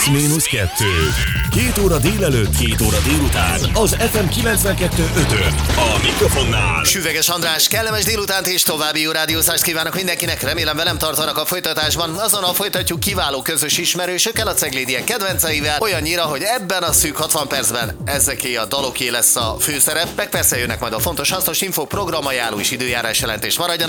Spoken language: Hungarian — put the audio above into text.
Plusz-2. 2 óra délelőtt, 2 óra délután. Az FM 92.5-ön. A mikrofonnál Süveges András, kellemes délutánt és további jó rádiózást kívánok mindenkinek. Remélem velem tartanak a folytatásban. Azonnal folytatjuk kiváló közös ismerősökkel, a Ceglédiek kedvenceivel. Olyannyira, hogy ebben a szűk 60 percben ezeké a daloké lesz a főszerep. Meg persze jönnek majd a fontos, hasznos info, programajánló és időjárás jelentés. Maradjanak